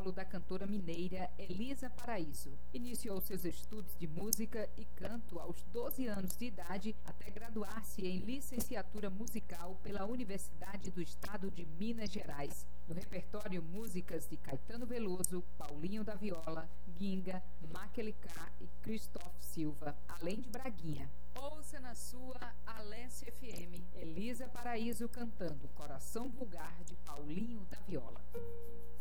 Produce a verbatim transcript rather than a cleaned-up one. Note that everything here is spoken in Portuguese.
solo da cantora mineira Elisa Paraíso. Iniciou seus estudos de música e canto aos doze anos de idade, até graduar-se em licenciatura musical pela Universidade do Estado de Minas Gerais. No repertório, músicas de Caetano Veloso, Paulinho da Viola, Ginga, Maquelicá e Christoph Silva, além de Braguinha. Ouça na sua Alessia F M, Elisa Paraíso cantando Coração Vulgar de Paulinho da Viola.